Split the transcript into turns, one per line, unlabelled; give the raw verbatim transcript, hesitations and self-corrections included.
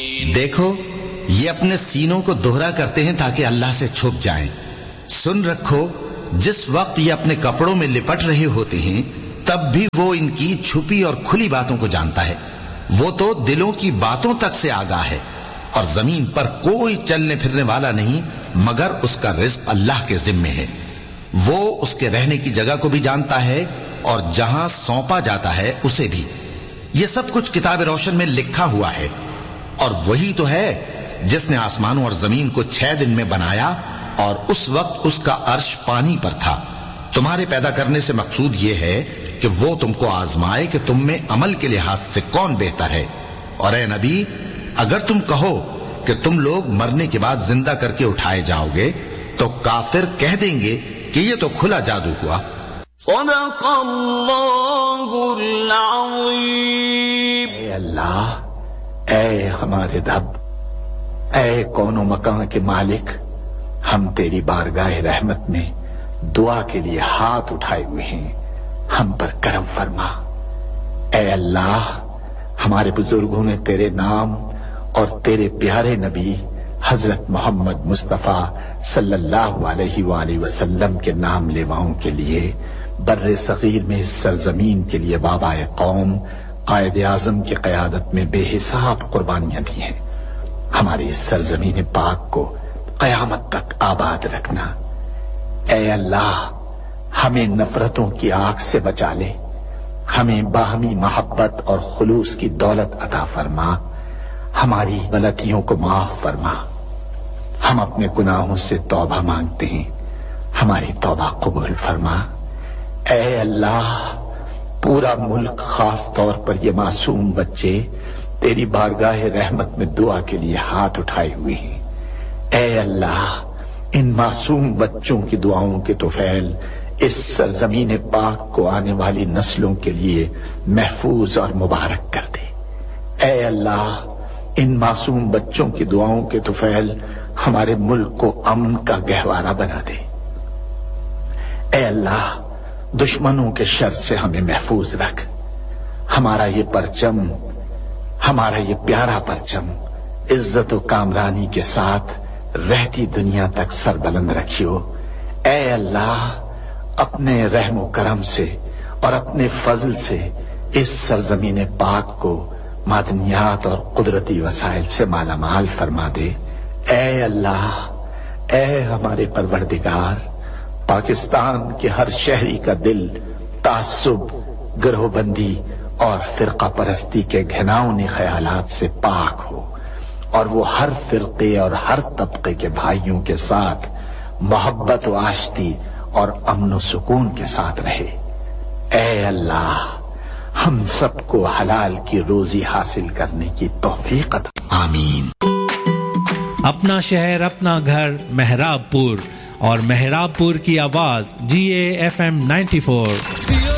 دیکھو یہ اپنے سینوں کو دوہرا کرتے ہیں تاکہ اللہ سے چھپ جائیں. سن رکھو جس وقت یہ اپنے کپڑوں میں لپٹ رہے ہوتے ہیں تب بھی وہ ان کی چھپی اور کھلی باتوں کو جانتا ہے. وہ تو دلوں کی باتوں تک سے آگاہ ہے. اور زمین پر کوئی چلنے پھرنے والا نہیں مگر اس کا رزق اللہ کے ذمے ہے. وہ اس کے رہنے کی جگہ کو بھی جانتا ہے اور جہاں سونپا جاتا ہے اسے بھی. یہ سب کچھ کتاب روشن میں لکھا ہوا ہے. اور وہی تو ہے جس نے آسمانوں اور زمین کو چھ دن میں بنایا اور اس وقت اس کا عرش پانی پر تھا. تمہارے پیدا کرنے سے مقصود یہ ہے کہ وہ تم کو آزمائے کہ تم میں عمل کے لحاظ سے کون بہتر ہے. اور اے نبی اگر تم کہو کہ تم لوگ مرنے کے بعد زندہ کر کے اٹھائے جاؤ گے تو کافر کہہ دیں گے کہ یہ تو کھلا جادو ہوا.
صدق اللہ العظیم.
اے اللہ، اے ہمارے رب، اے کون و مکان کے مالک، ہم تیری بارگاہ رحمت میں دعا کے لیے ہاتھ اٹھائے ہوئے ہیں، ہم پر کرم فرما. اے اللہ، ہمارے بزرگوں نے تیرے نام اور تیرے پیارے نبی حضرت محمد مصطفیٰ صلی اللہ علیہ وآلہ وسلم کے نام لیواؤں کے لیے بر صغیر میں اس سرزمین کے لیے بابائے قوم قائد اعظم کی قیادت میں بے حساب قربانیاں دی ہیں. ہماری اس سرزمین پاک کو قیامت تک آباد رکھنا. اے اللہ، ہمیں نفرتوں کی آگ سے بچا لے، ہمیں باہمی محبت اور خلوص کی دولت عطا فرما، ہماری غلطیوں کو معاف فرما. ہم اپنے گناہوں سے توبہ مانگتے ہیں، ہماری توبہ قبول فرما. اے اللہ، پورا ملک خاص طور پر یہ معصوم بچے تیری بارگاہ رحمت میں دعا کے لیے ہاتھ اٹھائے ہوئے ہیں. اے اللہ، ان معصوم بچوں کی دعاؤں کے طفیل اس سرزمین پاک کو آنے والی نسلوں کے لیے محفوظ اور مبارک کر دے. اے اللہ، ان معصوم بچوں کی دعاؤں کے طفیل ہمارے ملک کو امن کا گہوارہ بنا دے. اے اللہ، دشمنوں کے شر سے ہمیں محفوظ رکھ. ہمارا یہ پرچم، ہمارا یہ پیارا پرچم عزت و کامرانی کے ساتھ رہتی دنیا تک سر بلند رکھیو. اے اللہ، اپنے رحم و کرم سے اور اپنے فضل سے اس سرزمین پاک کو معدنیات اور قدرتی وسائل سے مالا مال فرما دے. اے اللہ، اے ہمارے پروردگار، پاکستان کے ہر شہری کا دل تعصب، گروہ بندی اور فرقہ پرستی کے گھناؤنی خیالات سے پاک ہو، اور وہ ہر فرقے اور ہر طبقے کے بھائیوں کے ساتھ محبت و آشتی اور امن و سکون کے ساتھ رہے. اے اللہ، ہم سب کو حلال کی روزی حاصل کرنے کی توفیق عطا.
آمین.
اپنا شہر اپنا گھر مہراب پور، اور مہراب پور کی آواز جی A F M ninety four.